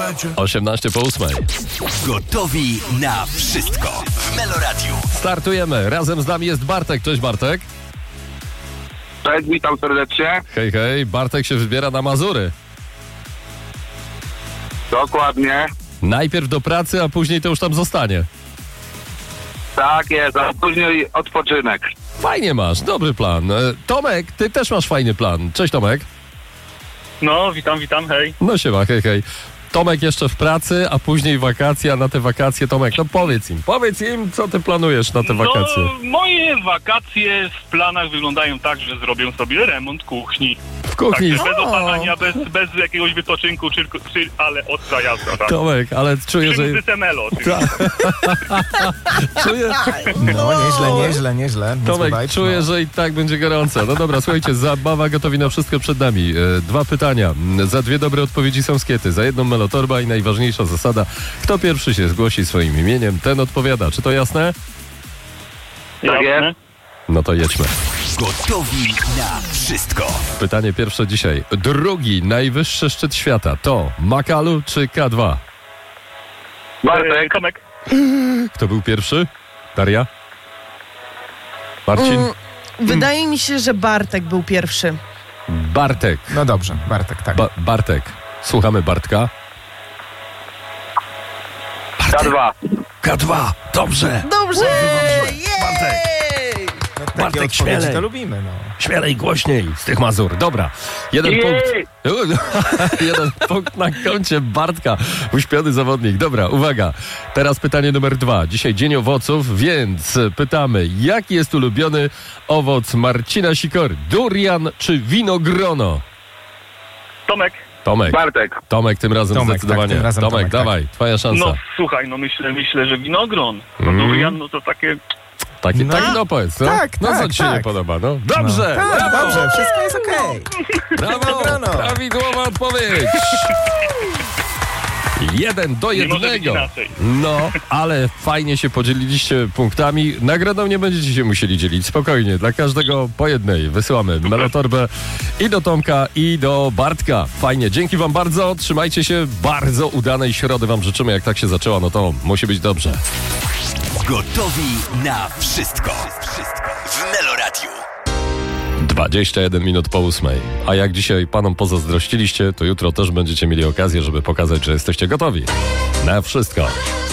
18 po 8. Gotowi na wszystko w Meloradiu. Startujemy. Razem z nami jest Bartek. Cześć Bartek. Cześć, witam serdecznie. Hej, hej. Bartek się wybiera na Mazury. Dokładnie. Najpierw do pracy, a później to już tam zostanie. Tak jest, a później odpoczynek. Fajnie masz, dobry plan. Tomek, ty też masz fajny plan. Cześć Tomek. No, witam, hej. No siema, hej, hej. Tomek jeszcze w pracy, a później wakacje, a na te wakacje Tomek, no powiedz im, co ty planujesz na te wakacje. No, moje wakacje w planach wyglądają tak, że zrobię sobie remont kuchni. W kuchni. Także bez opalania, bez jakiegoś wypoczynku, ale ostra jazda, tak. Tomek, ale czuję, że... Czym Semelo, Czuję... No, nieźle. Tomek, czuję, że i tak będzie gorąco. No dobra, słuchajcie, zabawa gotowi na wszystko przed nami. 2 pytania. Za 2 dobre odpowiedzi są skiety, za 1 melotorba i najważniejsza zasada. Kto pierwszy się zgłosi swoim imieniem, ten odpowiada. Czy to jasne? Tak jest. No to jedźmy. Gotowi na wszystko. Pytanie pierwsze dzisiaj. Drugi najwyższy szczyt świata to Makalu czy K2? Bartek. Tomek. Kto był pierwszy? Daria? Marcin? Wydaje mi się, że Bartek był pierwszy. Bartek. No dobrze, Bartek, tak. Bartek. Słuchamy Bartka. K2. K2. Dobrze. Dobrze! Bartek. No, takie Bartek, odpowiedzi śmielej. to lubimy, no. Śmielej, głośniej z tych Mazur. Dobra. 1 Jej! punkt. 1 punkt na koncie Bartka. Uśpiony zawodnik. Dobra, uwaga. Teraz pytanie numer 2. Dzisiaj dzień owoców, więc pytamy, jaki jest ulubiony owoc Marcina Sikory? Durian czy winogrono? Tomek. Bartek. Tomek tym razem Tomek, zdecydowanie. tak, tym razem Tomek, Tomek, tak. dawaj, twoja szansa. No, słuchaj, no myślę, że winogron. No durian, no to takie... Taki powiedz. No, tak, no co tak, ci się tak. nie podoba, no? Dobrze! Tak, brawo, dobrze, wszystko jest okej. Brawo! Dobra, no. Prawidłowa odpowiedź! 1 do Nie może być 1. inaczej. No, ale fajnie się podzieliliście punktami. Nagrodą nie będziecie się musieli dzielić. Spokojnie, dla każdego po jednej. Wysyłamy melotorbę i do Tomka, i do Bartka. Fajnie, dzięki wam bardzo. Trzymajcie się. Bardzo udanej środy wam życzymy. Jak tak się zaczęła, no to musi być dobrze. Gotowi na wszystko w Meloradiu. 21 minut po 8. A jak dzisiaj panom pozazdrościliście, to jutro też będziecie mieli okazję, żeby pokazać, że jesteście gotowi na wszystko.